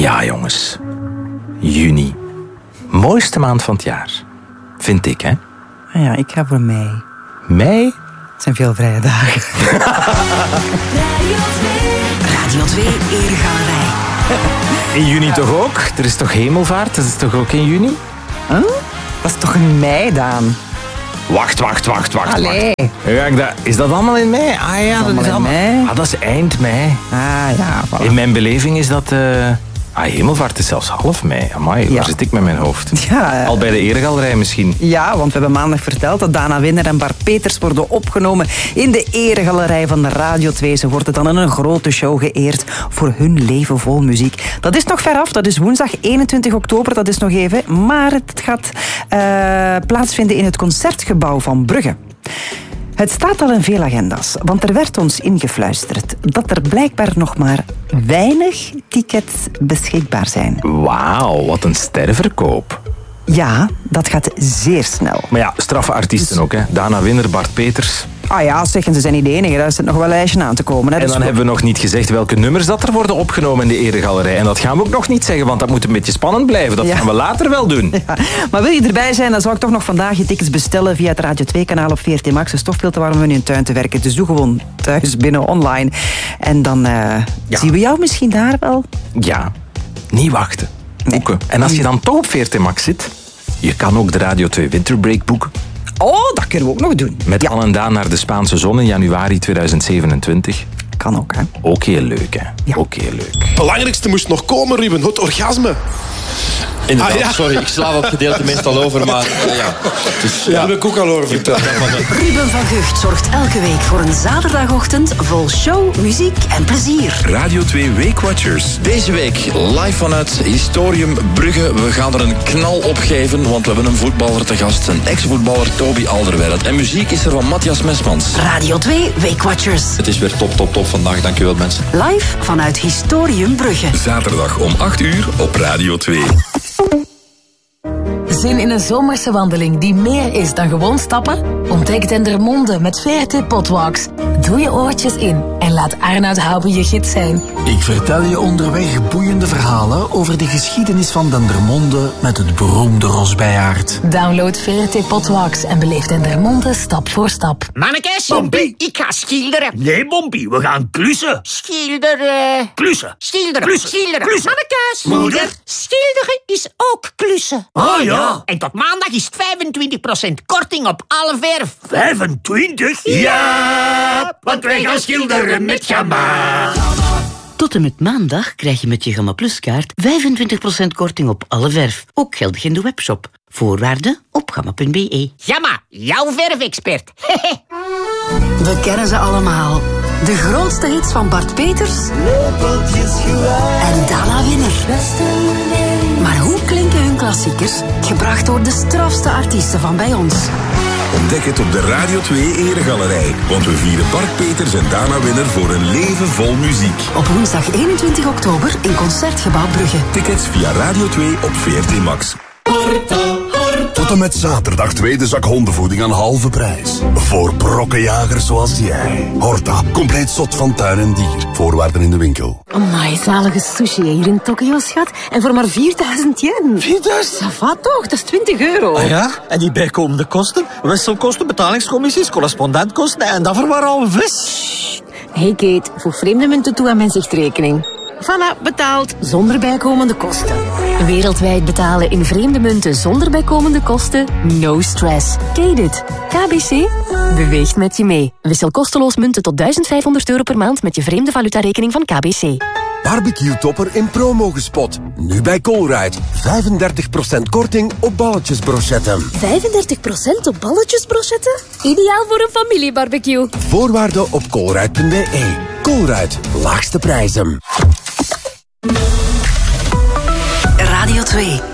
Ja, jongens. Juni. Mooiste maand van het jaar. Vind ik, hè? Ah ja, ik ga voor mei. Mei? Het zijn veel vrije dagen. Radio 2 Eregalerij. In juni toch ook? Er is toch hemelvaart? Dat is toch ook in juni? Huh? Dat is toch in mei, Daan? Wacht. Allee. Ja, is dat allemaal in mei? Ah ja, dat is allemaal... mei. Ah, dat is eind mei. Ah ja, voilà. In mijn beleving is dat... hemelvaart is zelfs half mei. Amai, Ja. waar zit ik met mijn hoofd? Ja, Al bij de Eregalerij misschien. ja, want we hebben maandag verteld dat Dana Winner en Bart Peters worden opgenomen in de Eregalerij van de Radio 2. Ze worden dan in een grote show geëerd voor hun leven vol muziek. Dat is nog veraf, dat is woensdag 21 oktober, dat is nog even. Maar het gaat plaatsvinden in het Concertgebouw van Brugge. Het staat al in veel agenda's, want er werd ons ingefluisterd dat er blijkbaar nog maar weinig tickets beschikbaar zijn. Wauw, wat een sterverkoop. Ja, dat gaat zeer snel. Maar ja, straffe artiesten ook, hè. Dana Winner, Bart Peters. Ah ja, zeggen ze zijn niet de enige, daar zit nog wel een lijstje aan te komen. Hè. En Dus dan hebben we nog niet gezegd welke nummers dat er worden opgenomen in de Eregalerij. En dat gaan we ook nog niet zeggen, want dat moet een beetje spannend blijven. Dat Ja. gaan we later wel doen. Ja, maar wil je erbij zijn, dan zou ik toch nog vandaag je tickets bestellen via het Radio 2-kanaal op VRT Max. Een stoffilter waarom we in je tuin te werken. Dus doe gewoon thuis binnen online. En dan zien we jou misschien daar wel. Ja, niet wachten. Boeken. En als je dan toch op VRT Max zit, je kan ook de Radio 2 Winterbreak boeken. Oh, dat kunnen we ook nog doen. Met Anne en Daan naar de Spaanse zon in januari 2027. Kan ook, hè. Ook heel leuk, hè. Ja. Ook heel leuk. Het belangrijkste moest nog komen, Ruben. Het orgasme. Inderdaad, Ah, ja. sorry, ik sla dat gedeelte meestal over, maar ja. Dus, Ja, dat heb ik ook al horen vertellen. Ruben van Gucht zorgt elke week voor een zaterdagochtend vol show, muziek en plezier. Radio 2 Weekwatchers. Deze week live vanuit Historium Brugge. We gaan er een knal op geven, want we hebben een voetballer te gast. Een ex-voetballer, Toby Alderweireld. En muziek is er van Matthias Mesmans. Radio 2 Weekwatchers. Het is weer top vandaag, dankjewel mensen. Live vanuit Historium Brugge. Zaterdag om 8 uur op Radio 2. Zin in een zomerse wandeling die meer is dan gewoon stappen? Ontdek Dendermonde met VRT Potwalks. Doe je oortjes in en laat Arnoud Houben je gids zijn. Ik vertel je onderweg boeiende verhalen over de geschiedenis van Dendermonde met het beroemde Rosbijaard. Download VRT Potwalks en beleef Dendermonde stap voor stap. Mannekes, Bompie. ik ga schilderen. Nee, Bompie, we gaan klussen. Schilderen. Klussen. Schilderen. Klussen. Schilderen. Klussen. Mannekes. Moeder. Schilderen is ook klussen. Ah ja. En tot maandag is het 25% korting op alle verf. 25? Ja, want wij gaan schilderen met Gamma. Tot en met maandag krijg je met je Gamma Plus kaart 25% korting op alle verf. Ook geldig in de webshop. Voorwaarden op gamma.be. Gamma, jouw verfexpert. We kennen ze allemaal. De grootste hits van Bart Peters en Dana Winner. Maar hoe klinken hun klassiekers, gebracht door de strafste artiesten van bij ons? Ontdek het op de Radio 2 Eregalerij. Want we vieren Bart Peters en Dana Winner voor een leven vol muziek. Op woensdag 21 oktober in Concertgebouw Brugge. Tickets via Radio 2 op VRT Max. Tot en met zaterdag tweede zak hondenvoeding aan halve prijs. Voor brokkenjagers zoals jij. Horta, compleet zot van tuin en dier. Voorwaarden in de winkel. Amai, zalige sushi hier in Tokio, schat. En voor maar 4000 yen. 4000? Ça va toch, dat is 20 euro. Ah ja, en die bijkomende kosten? Wisselkosten, betalingscommissies, correspondentkosten en dat voor al vis. Hey Kate, voeg vreemde munten toe aan mijn zichtrekening. Voilà, betaald zonder bijkomende kosten. Wereldwijd betalen in vreemde munten zonder bijkomende kosten? No stress. Ken dit? KBC beweegt met je mee. Wissel kosteloos munten tot €1500 per maand met je vreemde valutarekening van KBC. Barbecue topper in promo gespot. Nu bij Colruyt. 35% korting op balletjesbrochetten. 35% op balletjesbrochetten? Ideaal voor een familiebarbecue. Voorwaarden op colruyt.be. Colruyt, laagste prijzen. Radio 2.